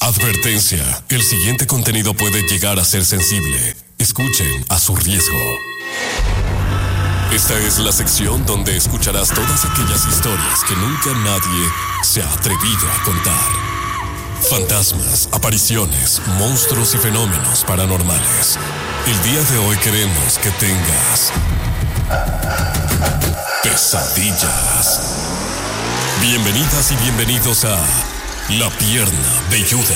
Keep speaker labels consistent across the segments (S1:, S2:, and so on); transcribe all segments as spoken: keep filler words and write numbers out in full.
S1: Advertencia, el siguiente contenido puede llegar a ser sensible. Escuchen a su riesgo. Esta es la sección donde escucharás todas aquellas historias que nunca nadie se ha atrevido a contar. Fantasmas, apariciones, monstruos y fenómenos paranormales. El día de hoy queremos que tengas pesadillas. Bienvenidas y bienvenidos a La Pierna Velluda.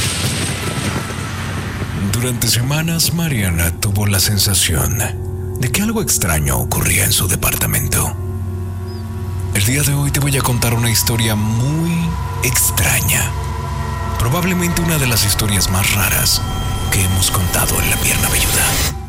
S2: Durante semanas, Mariana tuvo la sensación de que algo extraño ocurría en su departamento. El día de hoy te voy a contar una historia muy extraña. Probablemente una de las historias más raras que hemos contado en La Pierna Velluda.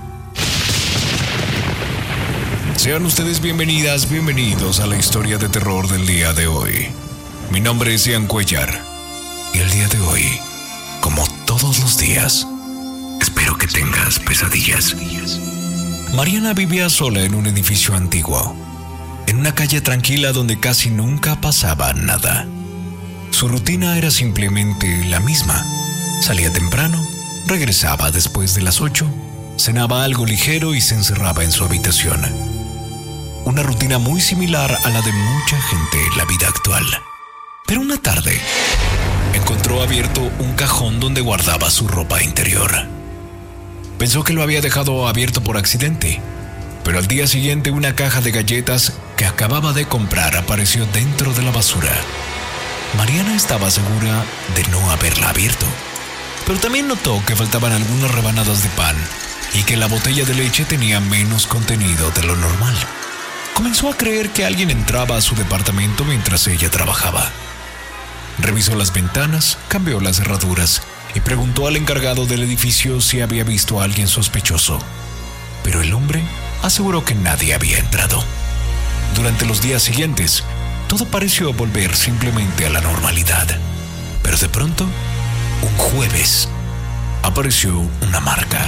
S2: Sean ustedes bienvenidas, bienvenidos a la historia de terror del día de hoy. Mi nombre es Ian Cuellar y el día de hoy, como todos los días, espero que tengas pesadillas. Mariana vivía sola en un edificio antiguo, en una calle tranquila donde casi nunca pasaba nada. Su rutina era simplemente la misma. Salía temprano, regresaba después de las ocho, cenaba algo ligero y se encerraba en su habitación. Una rutina muy similar a la de mucha gente en la vida actual. Pero una tarde, encontró abierto un cajón donde guardaba su ropa interior. Pensó que lo había dejado abierto por accidente, pero al día siguiente una caja de galletas que acababa de comprar apareció dentro de la basura. Mariana estaba segura de no haberla abierto, pero también notó que faltaban algunas rebanadas de pan y que la botella de leche tenía menos contenido de lo normal. Comenzó a creer que alguien entraba a su departamento mientras ella trabajaba. Revisó las ventanas, cambió las cerraduras y preguntó al encargado del edificio si había visto a alguien sospechoso. Pero el hombre aseguró que nadie había entrado. Durante los días siguientes, todo pareció volver simplemente a la normalidad. Pero de pronto, un jueves, apareció una marca.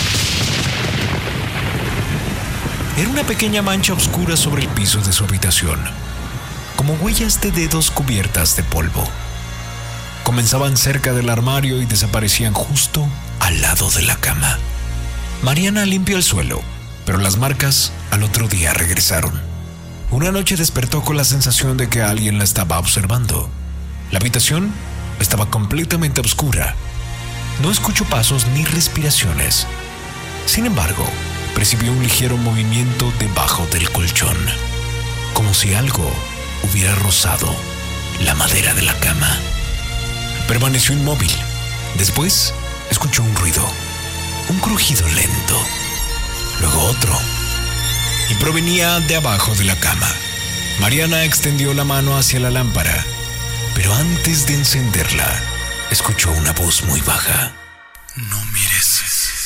S2: Era una pequeña mancha oscura sobre el piso de su habitación, como huellas de dedos cubiertas de polvo. Comenzaban cerca del armario y desaparecían justo al lado de la cama. Mariana limpió el suelo, pero las marcas al otro día regresaron. Una noche despertó con la sensación de que alguien la estaba observando. La habitación estaba completamente oscura. No escuchó pasos ni respiraciones. Sin embargo, percibió un ligero movimiento debajo del colchón, como si algo hubiera rozado la madera de la cama. Permaneció inmóvil. Después, escuchó un ruido, un crujido lento, luego otro, y provenía de abajo de la cama. Mariana extendió la mano hacia la lámpara, pero antes de encenderla, escuchó una voz muy baja. No mires.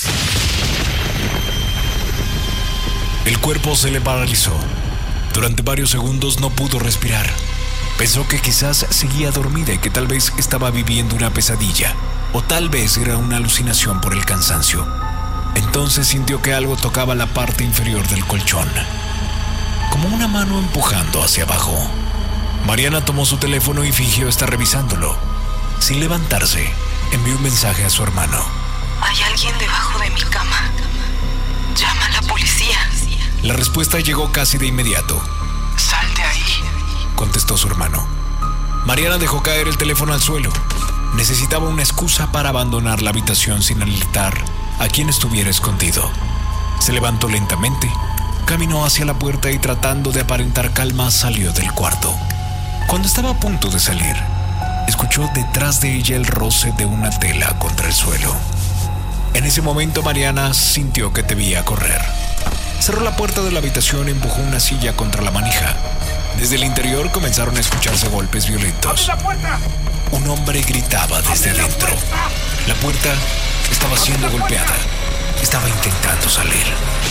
S2: El cuerpo se le paralizó. Durante varios segundos no pudo respirar. Pensó que quizás seguía dormida y que tal vez estaba viviendo una pesadilla, o tal vez era una alucinación por el cansancio. Entonces sintió que algo tocaba la parte inferior del colchón, como una mano empujando hacia abajo. Mariana tomó su teléfono y fingió estar revisándolo. Sin levantarse, envió un mensaje a su hermano.
S3: Hay alguien debajo de mi cama. Llama a la policía.
S2: La respuesta llegó casi de inmediato.
S3: Sal de ahí,
S2: contestó su hermano. Mariana dejó caer el teléfono al suelo. Necesitaba una excusa para abandonar la habitación sin alertar a quien estuviera escondido. Se levantó lentamente, caminó hacia la puerta y tratando de aparentar calma salió del cuarto. Cuando estaba a punto de salir, escuchó detrás de ella el roce de una tela contra el suelo. En ese momento Mariana sintió que debía correr. Cerró la puerta de la habitación y empujó una silla contra la manija. Desde el interior comenzaron a escucharse golpes violentos. Un hombre gritaba desde adentro. La puerta estaba siendo golpeada. Estaba intentando salir.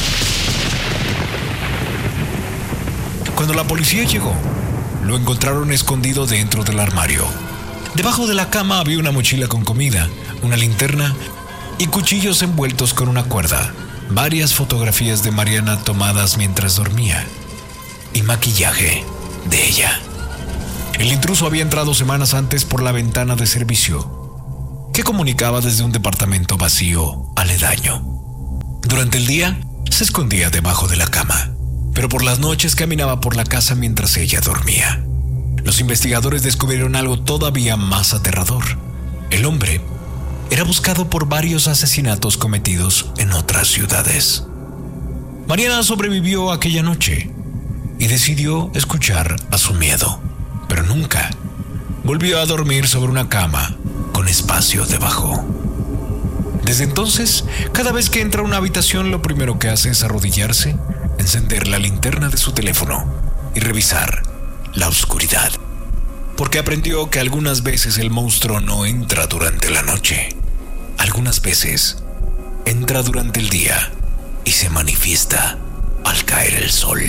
S2: Cuando la policía llegó, lo encontraron escondido dentro del armario. Debajo de la cama había una mochila con comida, una linterna y cuchillos envueltos con una cuerda. Varias fotografías de Mariana tomadas mientras dormía y maquillaje de ella. El intruso había entrado semanas antes por la ventana de servicio. que comunicaba desde un departamento vacío aledaño. Durante el día se escondía debajo de la cama, pero por las noches caminaba por la casa mientras ella dormía. Los investigadores descubrieron algo todavía más aterrador. El hombre era buscado por varios asesinatos cometidos en otras ciudades. Mariana sobrevivió aquella noche y decidió escuchar a su miedo, pero nunca volvió a dormir sobre una cama con espacio debajo. Desde entonces, cada vez que entra a una habitación, lo primero que hace es arrodillarse, encender la linterna de su teléfono y revisar la oscuridad, porque aprendió que algunas veces el monstruo no entra durante la noche. Algunas veces entra durante el día y se manifiesta al caer el sol.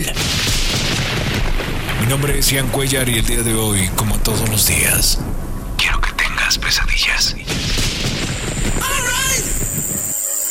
S2: Mi nombre es Ian Cuellar y el día de hoy, como todos los días, quiero que tengas pesadillas.